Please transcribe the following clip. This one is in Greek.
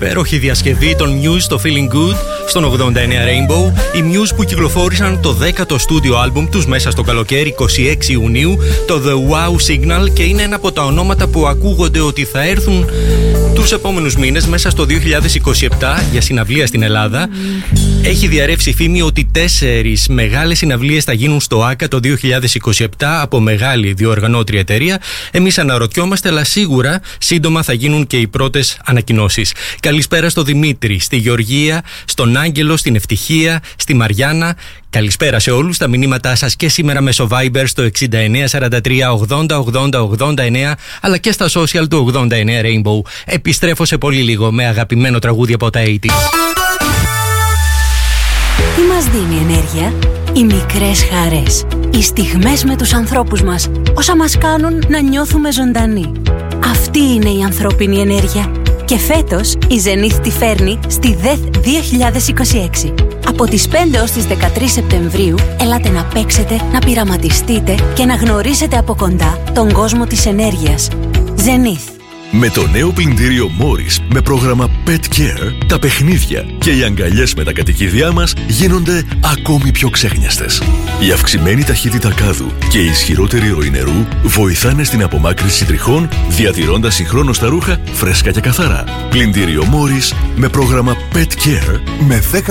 Υπέροχη διασκευή των Muse στο Feeling Good στον 89 Rainbow. Οι Muse που κυκλοφόρησαν το 10ο στούντιο άλμπουμ τους μέσα στο καλοκαίρι 26 Ιουνίου, το The Wow Signal, και είναι ένα από τα ονόματα που ακούγονται ότι θα έρθουν τους επόμενους μήνες μέσα στο 2027 για συναυλία στην Ελλάδα. Έχει διαρρεύσει φήμη ότι 4 μεγάλες συναυλίες θα γίνουν στο ΆΚΑ το 2027 από μεγάλη διοργανώτρια εταιρεία. Εμείς αναρωτιόμαστε, αλλά σίγουρα σύντομα θα γίνουν και οι πρώτες ανακοινώσεις. Καλησπέρα στο Δημήτρη, στη Γεωργία, στον Άγγελο, στην Ευτυχία, στη Μαριάννα. Καλησπέρα σε όλους. Τα μηνύματά σας και σήμερα μέσω Viber στο 6943808089, αλλά και στα social του 89 Rainbow. Επιστρέφω σε πολύ λίγο με αγαπημένο τραγούδι από τα 80's. Τι μας δίνει ενέργεια? Οι μικρές χαρές, οι στιγμές με τους ανθρώπους μας, όσα μας κάνουν να νιώθουμε ζωντανοί. Αυτή είναι η ανθρώπινη ενέργεια. Και φέτος η Zenith τη φέρνει στη ΔΕΘ 2026. Από τις 5 ως τις 13 Σεπτεμβρίου έλατε να παίξετε, να πειραματιστείτε και να γνωρίσετε από κοντά τον κόσμο της ενέργειας. Zenith. Με το νέο πλυντήριο Morris με πρόγραμμα Pet Care, τα παιχνίδια και οι αγκαλιές με τα κατοικίδια μας γίνονται ακόμη πιο ξέχνιαστες. Η αυξημένη ταχύτητα κάδου και η ισχυρότερη ροή νερού βοηθάνε στην απομάκρυνση τριχών, διατηρώντας συγχρόνως τα ρούχα φρέσκα και καθαρά. Πλυντήριο Morris με πρόγραμμα Pet Care με 10